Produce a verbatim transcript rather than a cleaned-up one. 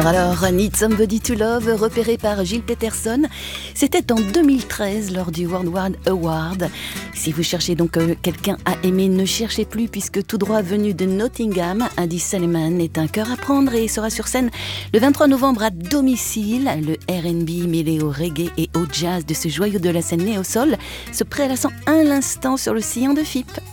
Alors, alors, Need Somebody to Love, repéré par Gilles Peterson, c'était en deux mille treize lors du Worldwide Award. Si vous cherchez donc euh, quelqu'un à aimer, ne cherchez plus, puisque tout droit venu de Nottingham, Andy Seleman est un cœur à prendre et sera sur scène le vingt-trois novembre à domicile. Le R and B mêlé au reggae et au jazz de ce joyau de la scène néo-soul se prélassant à l'instant sur le sillon de F I P.